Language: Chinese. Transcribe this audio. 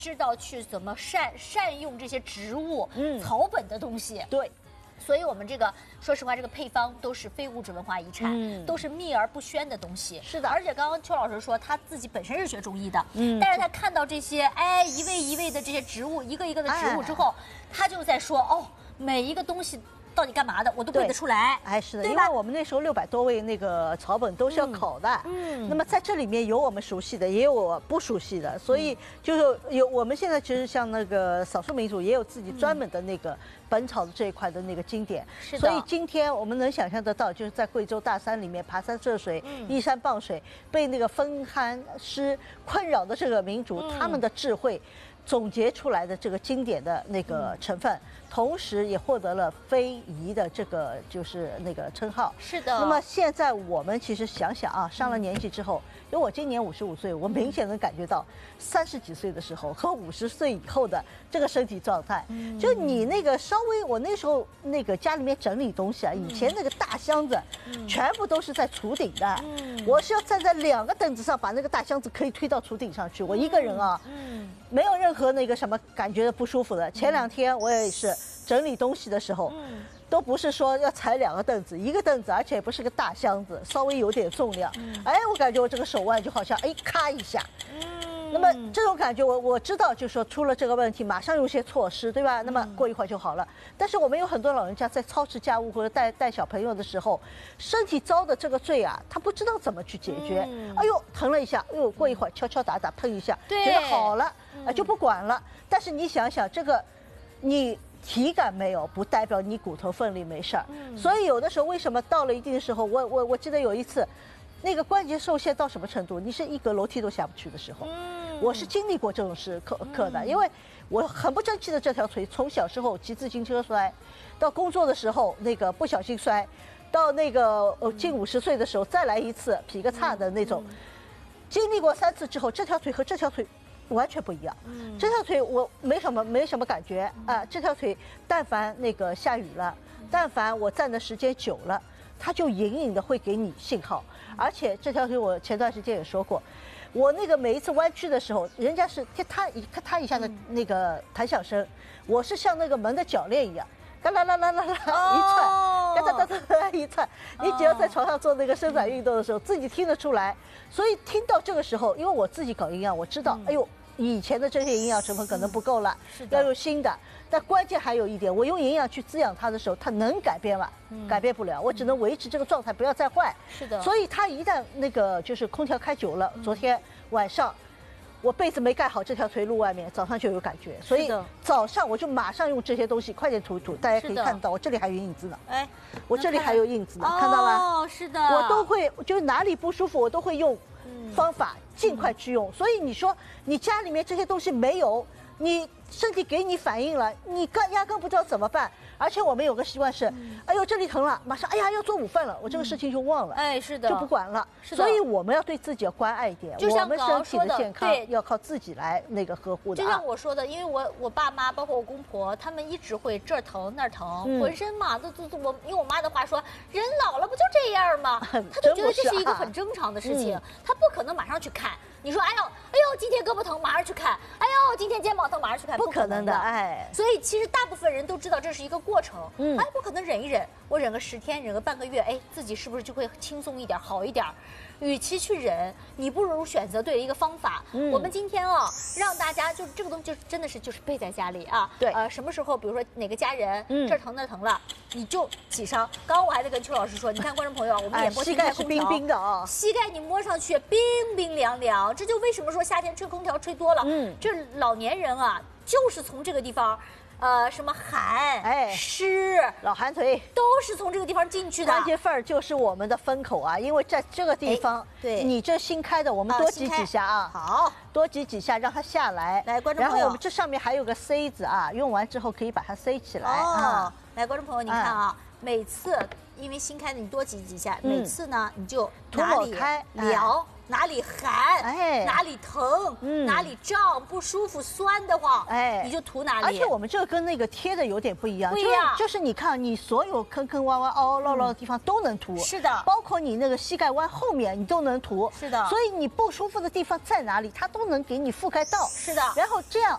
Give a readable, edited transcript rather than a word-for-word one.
知道去怎么善用这些植物、草本的东西。 对。 所以，我们这个说实话，这个配方都是非物质文化遗产，都是秘而不宣的东西。 是的， 而且刚刚邱老师说他自己本身是学中医的，但是他看到这些一味一味的这些植物，一个一个的植物之后，他就在说哦，每一个东西。 到底干嘛的，我都背得出来。 哎，是的，因为我们那时候600多味那个草本都是要考的。那么在这里面有我们熟悉的，也有我不熟悉的，所以就是有我们现在其实像那个少数民族也有自己专门的那个本草的这一块的那个经典。 是的。 所以今天我们能想象得到，就是在贵州大山里面爬山涉水、依山傍水，被那个风寒湿困扰的这个民族，他们的智慧。 总结出来的这个经典的那个成分，同时也获得了非遗的这个就是那个称号。 是的。 那么现在我们其实想想啊，上了年纪之后，因为我今年55岁，我明显能感觉到30几岁的时候和50岁以后的这个身体状态。就你那个稍微，我那时候那个家里面整理东西啊，以前那个大箱子，全部都是在厨顶的。我是要站在2个凳子上，把那个大箱子可以推到厨顶上去。我一个人啊，没有任何那个什么感觉不舒服的。前2天我也是整理东西的时候，都不是说要踩2个凳子，1个凳子，而且也不是个大箱子，稍微有点重量。哎，我感觉我这个手腕就好像咔一下。那么这种感觉我知道，就是说出了这个问题，马上有些措施，对吧？那么过一会儿就好了。但是我们有很多老人家在操持家务或者带小朋友的时候，身体遭的这个罪啊，他不知道怎么去解决。哎呦，疼了一下，哎呦，过一会儿敲敲打打碰一下，觉得好了，就不管了。但是你想想，这个你体感没有，不代表你骨头分离没事儿。所以有的时候为什么到了一定的时候，我记得有一次。 那个关节受限到什么程度？你是1格楼梯都下不去的时候，我是经历过这种课的，因为我很不争气的这条腿，从小时候骑自行车摔，到工作的时候那个不小心摔，到那个近50岁的时候再来一次劈个叉的那种，经历过3次之后，这条腿和这条腿完全不一样。这条腿我没什么感觉啊，这条腿但凡那个下雨了，但凡我站的时间久了。 它就隐隐的会给你信号，而且这条腿我前段时间也说过，我那个每一次弯曲的时候，人家是咔一下的那个弹响声，我是像那个门的铰链一样，嘎啦啦啦啦啦一窜，嘎哒哒哒一窜。你只要在床上做那个伸展运动的时候，自己听得出来。所以听到这个时候，因为我自己搞营养，我知道，哎呦，以前的这些营养成分可能不够了，要用新的。 但关键还有一点，我用营养去滋养它的时候，它能改变吗？改变不了，我只能维持这个状态，不要再坏。 是的。 所以它一旦那个就是空调开久了，昨天晚上我被子没盖好，这条腿露外面，早上就有感觉。所以早上我就马上用这些东西，快点涂。大家可以看到，我这里还有印子呢。哎，我这里还有印子呢，看到吗？ 哦，是的。 我都会，就是哪里不舒服，我都会用方法尽快去用。所以你说你家里面这些东西没有，你。 身体给你反应了，你压根不知道怎么办。而且我们有个习惯是，哎呦这里疼了，马上哎呀要做午饭了，我这个事情就忘了， 哎是的， 就不管了。所以我们要对自己要关爱一点，我们身体的健康要靠自己来那个呵护的。 就像我说的，因为我爸妈包括我公婆，他们一直会这儿疼那儿疼，浑身嘛都我用我妈的话说，人老了不就这样吗？他就觉得这是一个很正常的事情，他不可能马上去看。 你说，哎呦，今天胳膊疼，马上去看；哎呦，今天肩膀疼，马上去看。 不可能的，哎。 所以其实大部分人都知道这是一个过程，哎，不可能忍一忍，我忍个10天，忍个半个月，哎，自己是不是就会轻松一点，好一点？与其去忍，你不如选择对一个方法。我们今天啊，让大家就这个东西就真的是就是备在家里啊。 对， 什么时候，比如说哪个家人这儿疼那儿疼了，你就挤上。刚刚我还在跟邱老师说，你看观众朋友，我们演播膝盖是冰冰的啊， 膝盖你摸上去冰冰凉凉，这就为什么说夏天吹空调吹多了，这老年人啊，就是从这个地方。 什么寒、湿、 老寒腿都是从这个地方进去的。 关节缝儿就是我们的风口啊，因为在这个地方，对你这新开的，我们多挤几下啊。好，多挤几下让它下来。 来，观众朋友， 然后我们这上面还有个塞子啊，用完之后可以把它塞起来啊。 来，观众朋友，你看啊，每次因为新开的，你多挤几下，每次呢你就哪里凉。 哪里寒，哪里疼，哪里胀不舒服酸的慌，你就涂哪里。 而且我们这个跟那个贴的有点不一样，就是你看你所有坑坑洼洼、凹凹落落的地方都能涂， 是的， 包括你那个膝盖弯后面你都能涂， 是的。 所以你不舒服的地方在哪里，它都能给你覆盖到， 是的。 然后这样